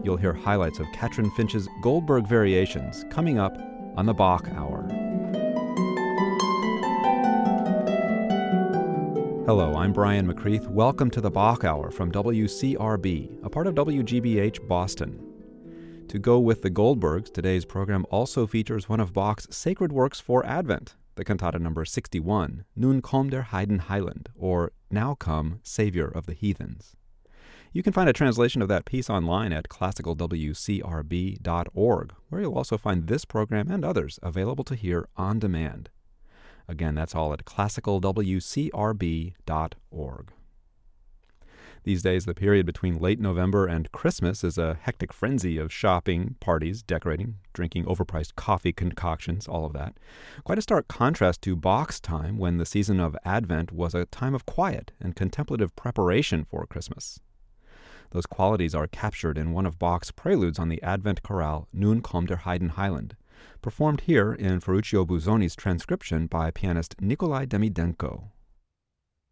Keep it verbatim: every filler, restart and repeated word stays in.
you'll hear highlights of Katrin Finch's Goldberg Variations coming up on the Bach Hour. Hello, I'm Brian McCreath. Welcome to the Bach Hour from W C R B, a part of W G B H Boston. To go with the Goldbergs, today's program also features one of Bach's sacred works for Advent, the cantata number sixty-one, Nun komm der Heiden Heiland, or Now Come, Savior of the Heathens. You can find a translation of that piece online at classical w c r b dot org, where you'll also find this program and others available to hear on demand. Again, that's all at classical w c r b dot org. These days, the period between late November and Christmas is a hectic frenzy of shopping, parties, decorating, drinking overpriced coffee concoctions, all of that. Quite a stark contrast to Bach's time, when the season of Advent was a time of quiet and contemplative preparation for Christmas. Those qualities are captured in one of Bach's preludes on the Advent chorale, Nun komm der Heiden Heiland, performed here in Ferruccio Busoni's transcription by pianist Nikolai Demidenko.